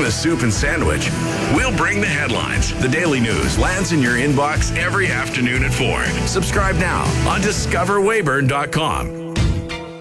a soup and sandwich. We'll bring the headlines. The Daily News lands in your inbox every afternoon at 4. Subscribe now on discoverwayburn.com.